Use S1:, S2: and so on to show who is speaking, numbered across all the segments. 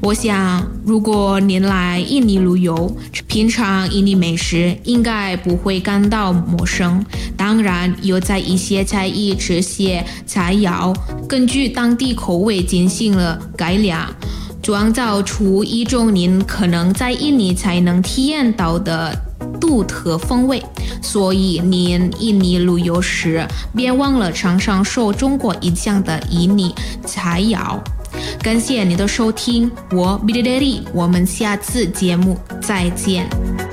S1: 我想如果您来印尼旅游，品尝印尼美食应该不会感到陌生。当然有在一些菜系这些菜肴根据当地口味进行了改良，创造出一种您可能在印尼才能体验到的独特风味。所以您印尼旅游时别忘了尝尝受中国影响的印尼菜肴。感谢你的收听，我 Bidadari， 我们下次节目再见。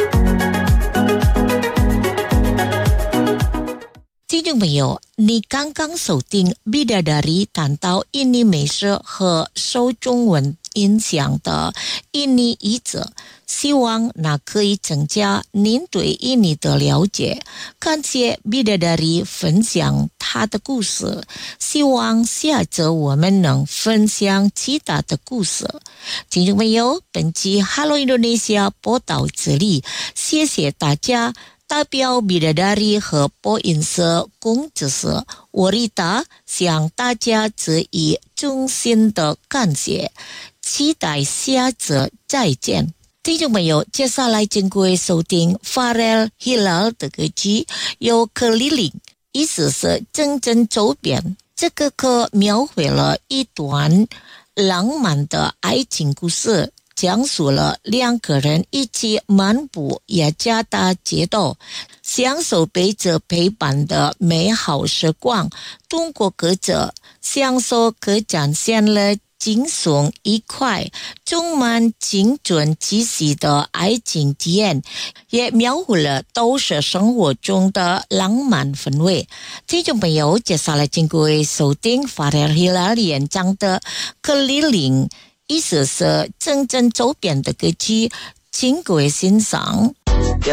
S2: 听众朋友，你刚刚收听 Bidadari 谈到印尼美食和受中文影响的印尼译者，希望那可以增加您对印尼的了解。感谢 Bidadari 分享他的故事，希望下次我们能分享其他的故事。听众朋友，本期 Hello Indonesia 播到这里，谢谢大家。代表 Bidadari 和播音社工作室我Rita向大家致以衷心的感谢，期待下次再见。听众朋友，接下来请各位收听 Farel Hilal 的歌曲有Keliling，意思是真正走遍。这个歌描绘了一段浪漫的爱情故事，讲述了两个人一起漫步雅加达街道，享受彼此陪伴的美好时光。通过歌者享受歌展现了轻松愉快、充满青春气息的爱情体验，也描绘了都市生活中的浪漫氛围。听众朋友，接下来请各位收听 Farel Hilal 演唱的 Keliling，意思是真正走遍的歌曲，请各位欣赏。